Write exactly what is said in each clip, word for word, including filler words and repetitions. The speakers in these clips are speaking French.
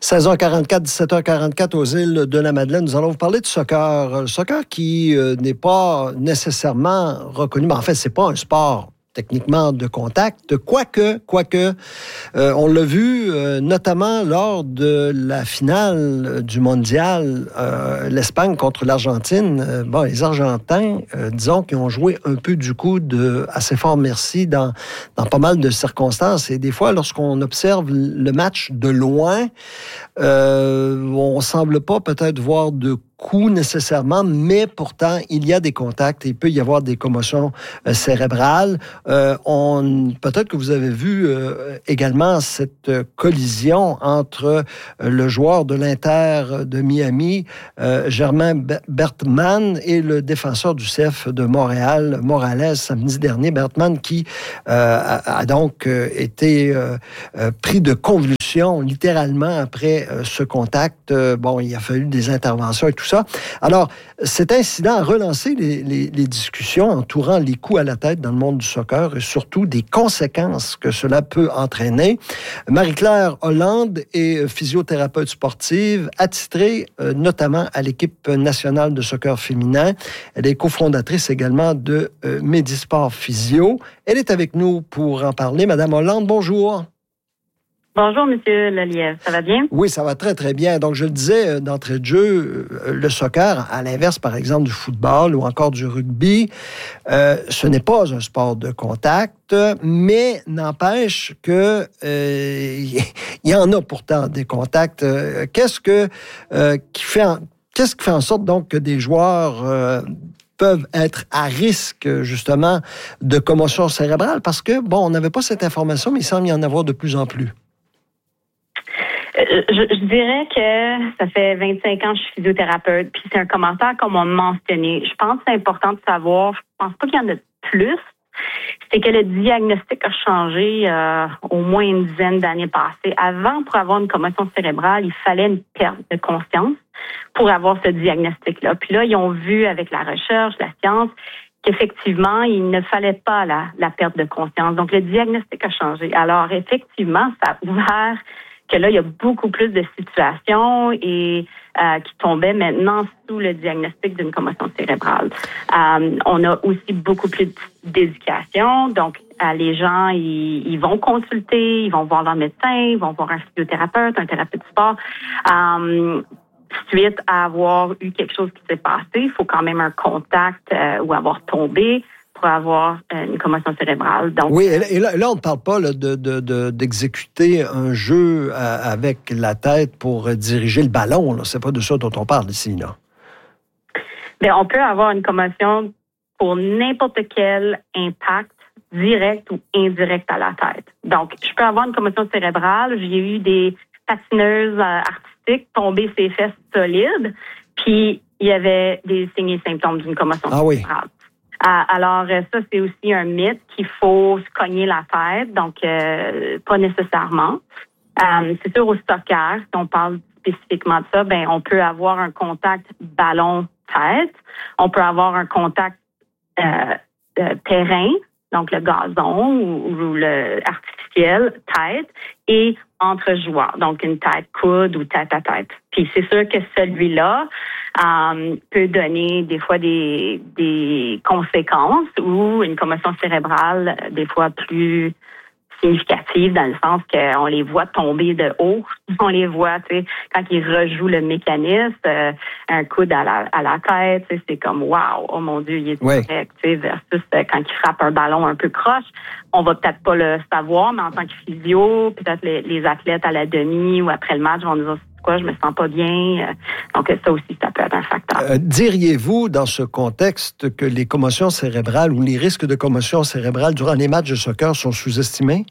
seize heures quarante-quatre, dix-sept heures quarante-quatre aux îles de la Madeleine. Nous allons vous parler de soccer. Le soccer qui euh, n'est pas nécessairement reconnu, mais en fait, c'est pas un sport techniquement de contact, quoique, quoique, euh, on l'a vu euh, notamment lors de la finale du mondial, euh, l'Espagne contre l'Argentine. Euh, bon, les Argentins, euh, disons qu'ils ont joué un peu du coup de assez fort merci dans, dans pas mal de circonstances. Et des fois, lorsqu'on observe le match de loin, euh, on semble pas peut-être voir de coup nécessairement, mais pourtant, il y a des contacts et il peut y avoir des commotions euh, cérébrales. Euh, on, peut-être que vous avez vu euh, également cette euh, collision entre euh, le joueur de l'Inter de Miami, euh, Germain Bertman, et le défenseur du C F de Montréal, Morales, samedi dernier. Bertman qui euh, a, a donc euh, été euh, euh, pris de convulsions, littéralement, après euh, ce contact. Euh, bon, il a fallu des interventions et tout ça. Alors, cet incident a relancé les, les, les discussions entourant les coups à la tête dans le monde du soccer et surtout des conséquences que cela peut entraîner. Marie-Claire Hollande est physiothérapeute sportive, attitrée euh, notamment à l'équipe nationale de soccer féminin. Elle est cofondatrice également de euh, Médisport Physio. Elle est avec nous pour en parler. Madame Hollande, bonjour. Bonjour, M. Lelièvre. Ça va bien? Oui, ça va très, très bien. Donc, je le disais d'entrée de jeu, le soccer, à l'inverse, par exemple, du football ou encore du rugby, euh, ce n'est pas un sport de contact, mais n'empêche que euh, il y en a pourtant des contacts. Qu'est-ce que euh, qui fait en, qu'est-ce qui fait en sorte donc que des joueurs euh, peuvent être à risque, justement, de commotion cérébrale? Parce que, bon, on n'avait pas cette information, mais il semble y en avoir de plus en plus. Je, je dirais que ça fait vingt-cinq ans que je suis physiothérapeute, puis c'est un commentaire comme on mentionnait. Je pense que c'est important de savoir, je pense pas qu'il y en a plus, c'est que le diagnostic a changé euh, au moins une dizaine d'années passées. Avant, pour avoir une commotion cérébrale, il fallait une perte de conscience pour avoir ce diagnostic-là. Puis là, ils ont vu avec la recherche, la science, qu'effectivement, il ne fallait pas la, la perte de conscience. Donc, le diagnostic a changé. Alors, effectivement, ça a ouvert que là, il y a beaucoup plus de situations et euh, qui tombaient maintenant sous le diagnostic d'une commotion cérébrale. Euh, on a aussi beaucoup plus d'éducation. Donc, euh, les gens, ils, ils vont consulter, ils vont voir leur médecin, ils vont voir un physiothérapeute, un thérapeute de sport. Euh, suite à avoir eu quelque chose qui s'est passé, il faut quand même un contact euh, ou avoir tombé pour avoir une commotion cérébrale. Donc, oui, et là, là on ne parle pas là, de, de, de, d'exécuter un jeu à, avec la tête pour diriger le ballon. Là. C'est pas de ça dont on parle ici, là. Bien, on peut avoir une commotion pour n'importe quel impact direct ou indirect à la tête. Donc, je peux avoir une commotion cérébrale. J'ai eu des patineuses euh, artistiques tomber ses fesses solides, puis il y avait des signes et symptômes d'une commotion ah, cérébrale. Oui. Alors, ça, c'est aussi un mythe qu'il faut se cogner la tête, donc euh, pas nécessairement. Euh, c'est sûr, au soccer, si on parle spécifiquement de ça, ben on peut avoir un contact ballon-tête, on peut avoir un contact euh, euh, terrain, donc le gazon ou, ou le artificiel, tête, et entre joueurs, donc une tête coude ou tête à tête. Puis c'est sûr que celui-là euh, peut donner des fois des, des conséquences ou une commotion cérébrale des fois plus significative dans le sens qu'on les voit tomber de haut. On les voit, tu sais, quand ils rejouent le mécanisme, euh, un coude à la, à la tête, tu sais, c'est comme wow, oh mon Dieu, il est oui. correct, tu sais, versus euh, quand il frappe un ballon un peu croche, on va peut-être pas le savoir, mais en tant que physio, peut-être les, les athlètes à la demi ou après le match vont nous dire quoi, je me sens pas bien. Donc ça aussi, ça peut être un facteur. Euh, diriez-vous, dans ce contexte, que les commotions cérébrales ou les risques de commotion cérébrale durant les matchs de soccer sont sous-estimés?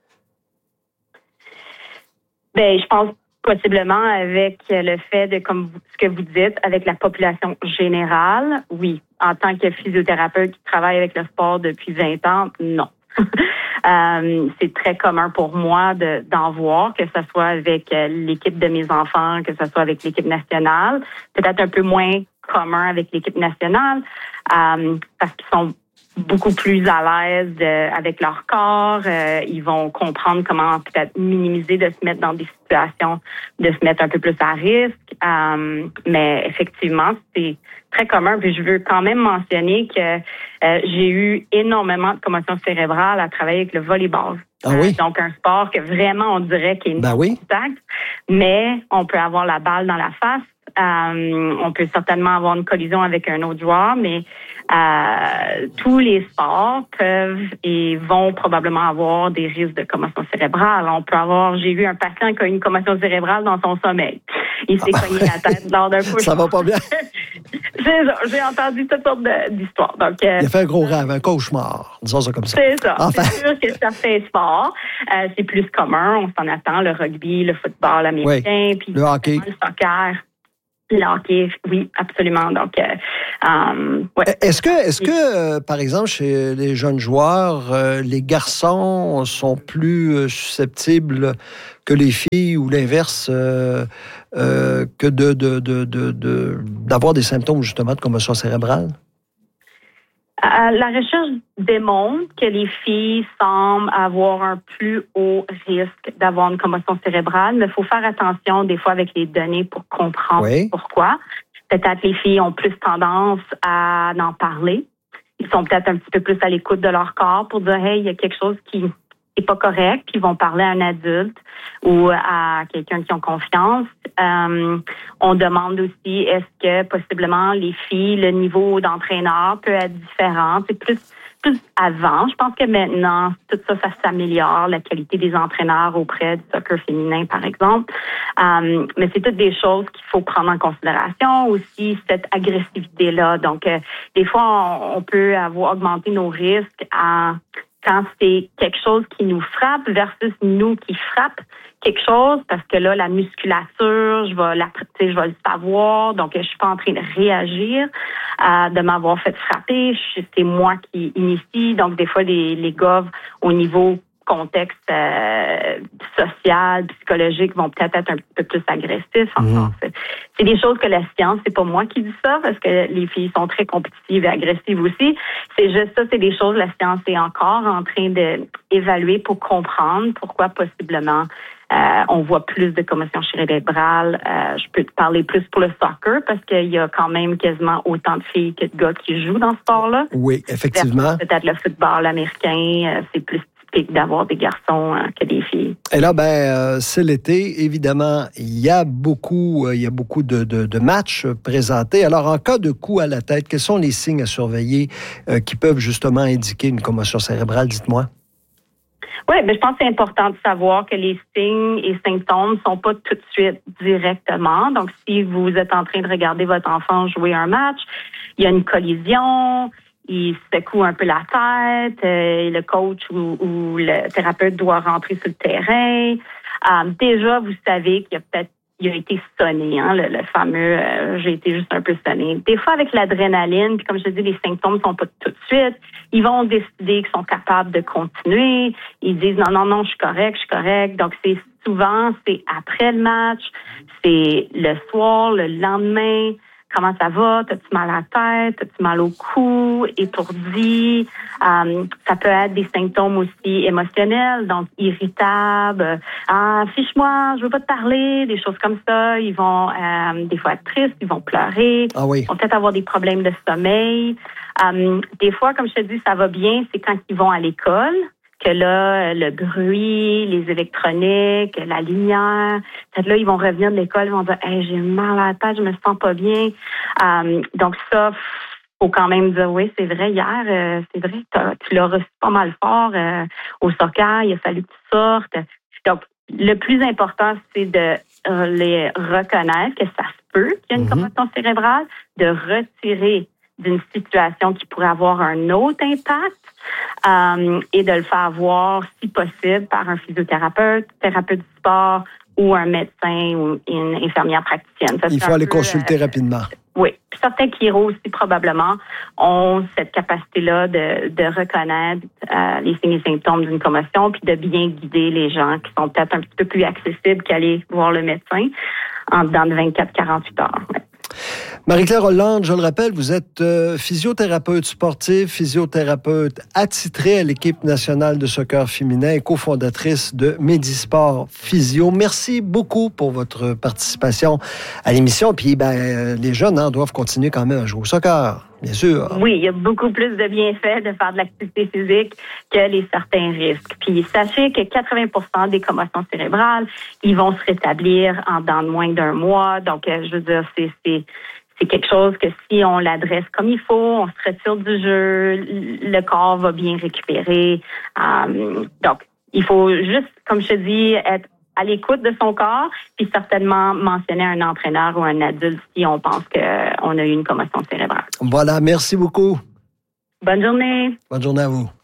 Bien, je pense possiblement avec le fait de, comme ce que vous dites, avec la population générale, oui. En tant que physiothérapeute qui travaille avec le sport depuis vingt ans, non. euh, c'est très commun pour moi de, d'en voir, que ce soit avec l'équipe de mes enfants, que ce soit avec l'équipe nationale. Peut-être un peu moins commun avec l'équipe nationale, euh, parce qu'ils sont beaucoup plus à l'aise euh, avec leur corps. Euh, ils vont comprendre comment peut-être minimiser de se mettre dans des situations, de se mettre un peu plus à risque. Euh, mais effectivement, c'est très commun. Puis je veux quand même mentionner que euh, j'ai eu énormément de commotions cérébrales à travailler avec le volleyball. Ah oui? Euh, donc un sport que vraiment on dirait qu'il est ben non oui. contact, mais on peut avoir la balle dans la face. Euh, on peut certainement avoir une collision avec un autre joueur, mais euh, tous les sports peuvent et vont probablement avoir des risques de commotion cérébrale. On peut avoir, j'ai vu un patient qui a eu une commotion cérébrale dans son sommeil. Il s'est ah. cogné la tête lors d'un push. Ça va pas bien. C'est ça. J'ai entendu toutes sortes de, d'histoires. Donc, euh, il a fait un gros rêve, un cauchemar. Disons ça comme ça. C'est ça. Enfin. C'est sûr que certains sports, euh, c'est plus commun. On s'en attend. Le rugby, le football américain, oui. puis le hockey. Le soccer. Le hockey, oui, absolument. Donc, euh, um, ouais. Est-ce que, est-ce que, euh, par exemple, chez les jeunes joueurs, euh, les garçons sont plus euh, susceptibles que les filles ou l'inverse, euh, euh, que de, de, de, de, de, d'avoir des symptômes justement de commotion cérébrale? Euh, la recherche démontre que les filles semblent avoir un plus haut risque d'avoir une commotion cérébrale, mais il faut faire attention des fois avec les données pour comprendre oui. pourquoi. Peut-être les filles ont plus tendance à en parler. Ils sont peut-être un petit peu plus à l'écoute de leur corps pour dire « Hey, il y a quelque chose qui n'est pas correct », puis ils vont parler à un adulte ou à quelqu'un qui ont confiance. Euh, on demande aussi, est-ce que possiblement les filles, le niveau d'entraîneur peut être différent? C'est plus, plus avant. Je pense que maintenant, tout ça, ça s'améliore, la qualité des entraîneurs auprès du soccer féminin, par exemple. Euh, mais c'est toutes des choses qu'il faut prendre en considération. Aussi, cette agressivité-là. Donc, euh, des fois, on, on peut avoir augmenté nos risques à... quand c'est quelque chose qui nous frappe versus nous qui frappe quelque chose, parce que là, la musculature, je vais la, je vais le savoir, donc je suis pas en train de réagir, euh, de m'avoir fait frapper, je, c'est moi qui initie, donc des fois, les, les gars, au niveau contexte euh, social, psychologique, vont peut-être être un peu plus agressifs. Enfin, mmh. c'est, c'est des choses que la science, c'est pas moi qui dis ça, parce que les filles sont très compétitives et agressives aussi. C'est juste ça, c'est des choses, la science est encore en train d'évaluer pour comprendre pourquoi possiblement euh, on voit plus de commotion cérébrale. Euh, je peux te parler plus pour le soccer, parce qu'il y a quand même quasiment autant de filles que de gars qui jouent dans ce sport-là. Oui, effectivement. Peut-être le football américain, euh, c'est plus d'avoir des garçons euh, que des filles. Et là, ben, euh, c'est l'été. Évidemment, il y a beaucoup, euh, il y a beaucoup de, de, de matchs présentés. Alors, en cas de coup à la tête, quels sont les signes à surveiller euh, qui peuvent justement indiquer une commotion cérébrale? Dites-moi. Oui, mais je pense que c'est important de savoir que les signes et symptômes ne sont pas tout de suite directement. Donc, si vous êtes en train de regarder votre enfant jouer un match, il y a une collision, il secoue un peu la tête, euh, le coach ou, ou le thérapeute doit rentrer sur le terrain. Euh, déjà, vous savez qu'il y a peut-être il a été sonné, hein, le, le fameux euh, j'ai été juste un peu sonné. Des fois, avec l'adrénaline, puis comme je te dis, les symptômes sont pas tout de suite. Ils vont décider qu'ils sont capables de continuer. Ils disent non, non, non, je suis correct, je suis correct. Donc, c'est souvent, c'est après le match, c'est le soir, le lendemain. Comment ça va? T'as-tu mal à la tête? T'as-tu mal au cou? Étourdi? Um, ça peut être des symptômes aussi émotionnels, donc irritables. Ah, fiche-moi, je veux pas te parler, des choses comme ça. Ils vont euh, des fois être tristes, ils vont pleurer. Ah oui. Ils vont peut-être avoir des problèmes de sommeil. Um, des fois, comme je te dis, ça va bien, c'est quand ils vont à l'école. Que là, le bruit, les électroniques, la lumière, peut-être là, ils vont revenir de l'école, ils vont dire hey, « j'ai mal à la tête, je me sens pas bien um, ». Donc ça, faut quand même dire « oui, c'est vrai, hier, euh, c'est vrai, tu l'as reçu pas mal fort euh, au soccer, il a fallu que tu sortes ». Donc, le plus important, c'est de euh, les reconnaître que ça se peut qu'il y ait une mm-hmm. commotion cérébrale, de retirer d'une situation qui pourrait avoir un autre impact euh, et de le faire voir, si possible, par un physiothérapeute, thérapeute du sport ou un médecin ou une infirmière praticienne. Ça, il faut aller peu, consulter euh, rapidement. Oui. Puis certains chiro aussi, probablement, ont cette capacité-là de, de reconnaître euh, les signes et symptômes d'une commotion puis de bien guider les gens qui sont peut-être un petit peu plus accessibles qu'aller voir le médecin en dedans de vingt-quatre à quarante-huit heures. Ouais. Marie-Claire Hollande, je le rappelle, vous êtes euh, physiothérapeute sportive, physiothérapeute attitrée à l'équipe nationale de soccer féminin et cofondatrice de Médisport Physio. Merci beaucoup pour votre participation à l'émission. Puis, ben, les jeunes hein, doivent continuer quand même à jouer au soccer, bien sûr. Oui, il y a beaucoup plus de bienfaits de faire de l'activité physique que les certains risques. Puis, sachez que quatre-vingts pour cent des commotions cérébrales, ils vont se rétablir en dans moins d'un mois. Donc, euh, je veux dire, c'est... c'est C'est quelque chose que si on l'adresse comme il faut, on se retire du jeu, le corps va bien récupérer. Um, donc, il faut juste, comme je te dis, être à l'écoute de son corps, puis certainement mentionner un entraîneur ou un adulte si on pense qu'on a eu une commotion cérébrale. Voilà, merci beaucoup. Bonne journée. Bonne journée à vous.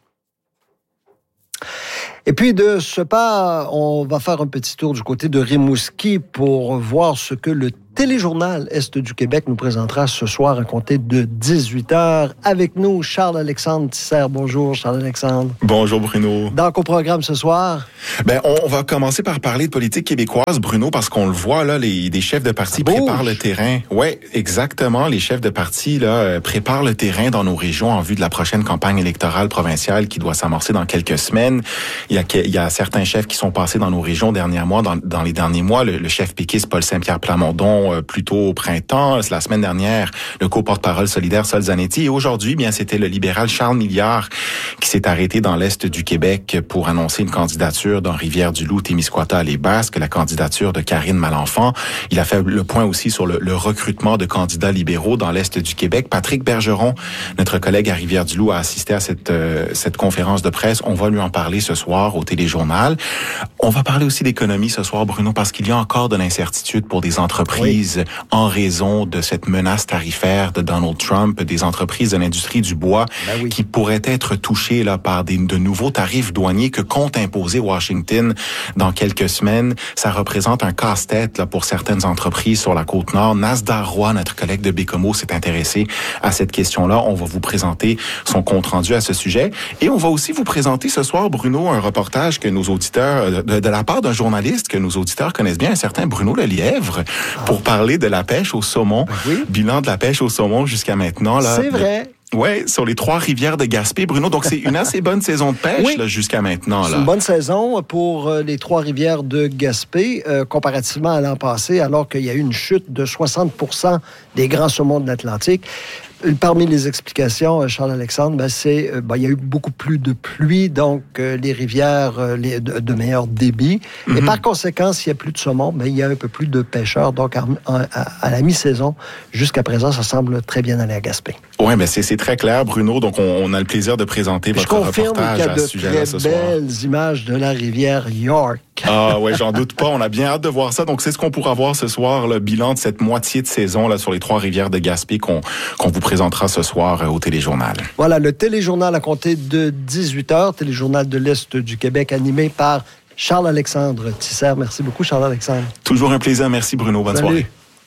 Et puis, de ce pas, on va faire un petit tour du côté de Rimouski pour voir ce que le Téléjournal Est du Québec nous présentera ce soir à compter de dix-huit heures. Avec nous, Charles-Alexandre Tisser. Bonjour, Charles-Alexandre. Bonjour, Bruno. Donc, au programme ce soir? Ben, on va commencer par parler de politique québécoise, Bruno, parce qu'on le voit, là, les, des chefs de parti préparent le terrain. Ouais, exactement. Les chefs de parti, là, préparent le terrain dans nos régions en vue de la prochaine campagne électorale provinciale qui doit s'amorcer dans quelques semaines. Il y a, il y a certains chefs qui sont passés dans nos régions dernièrement, dans, dans les derniers mois. Le, le chef péquiste Paul Saint-Pierre Plamondon, plus tôt au printemps. La semaine dernière, le co-porte-parole solidaire Sol Zanetti. Et aujourd'hui, bien, c'était le libéral Charles Milliard qui s'est arrêté dans l'Est du Québec pour annoncer une candidature dans Rivière-du-Loup, Témiscouata, les Basques, la candidature de Karine Malenfant. Il a fait le point aussi sur le, le recrutement de candidats libéraux dans l'Est du Québec. Patrick Bergeron, notre collègue à Rivière-du-Loup, a assisté à cette, euh, cette conférence de presse. On va lui en parler ce soir au Téléjournal. On va parler aussi d'économie ce soir, Bruno, parce qu'il y a encore de l'incertitude pour des entreprises oui. en raison de cette menace tarifaire de Donald Trump, des entreprises de l'industrie du bois ben oui. qui pourraient être touchées là par des, de nouveaux tarifs douaniers que compte imposer Washington dans quelques semaines. Ça représente un casse-tête là, pour certaines entreprises sur la Côte-Nord. Nasdaq Roy, notre collègue de Bécomo, s'est intéressé à cette question-là. On va vous présenter son compte-rendu à ce sujet. Et on va aussi vous présenter ce soir, Bruno, un reportage que nos auditeurs, de, de la part d'un journaliste que nos auditeurs connaissent bien, un certain Bruno Lelièvre, ah. pour parler de la pêche au saumon. Ben oui. Bilan de la pêche au saumon jusqu'à maintenant. Là, c'est vrai. Oui, sur les trois rivières de Gaspé, Bruno. Donc, c'est une assez bonne saison de pêche oui. là, jusqu'à maintenant. C'est là. une bonne saison pour les trois rivières de Gaspé, euh, comparativement à l'an passé, alors qu'il y a eu une chute de soixante pour cent des grands saumons de l'Atlantique. Parmi les explications, Charles-Alexandre, ben c'est ben, il y a eu beaucoup plus de pluie, donc euh, les rivières euh, les, de, de meilleur débit. Mm-hmm. Et par conséquent, s'il y a plus de saumon, ben, il y a un peu plus de pêcheurs. Donc, à, à, à la mi-saison, jusqu'à présent, ça semble très bien aller à Gaspé. Oui, mais c'est, c'est très clair, Bruno. Donc, on, on a le plaisir de présenter votre reportage à ce sujet-là ce soir. Je confirme qu'il y a de très belles images de la rivière York. Ah ouais, j'en doute pas. On a bien hâte de voir ça. Donc, c'est ce qu'on pourra voir ce soir, le bilan de cette moitié de saison là sur les trois rivières de Gaspé qu'on, qu'on vous présentera ce soir euh, au Téléjournal. Voilà, le Téléjournal à compter de dix-huit heures, Téléjournal de l'Est du Québec, animé par Charles-Alexandre Tisser. Merci beaucoup, Charles-Alexandre. Toujours un plaisir. Merci, Bruno. Bonne Salut. soirée.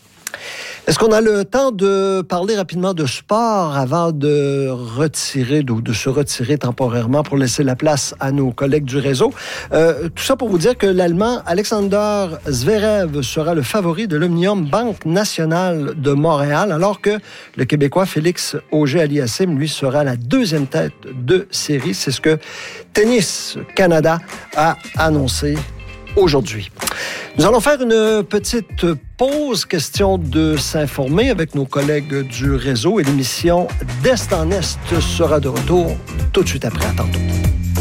Est-ce qu'on a le temps de parler rapidement de sport avant de retirer, de, de se retirer temporairement pour laisser la place à nos collègues du réseau? Euh, tout ça pour vous dire que l'Allemand Alexander Zverev sera le favori de l'Omnium Banque Nationale de Montréal, alors que le Québécois Félix Auger-Aliassime, lui, sera la deuxième tête de série. C'est ce que Tennis Canada a annoncé aujourd'hui. Nous allons faire une petite pause, question de s'informer avec nos collègues du réseau, et l'émission d'Est en Est sera de retour tout de suite après. À tantôt.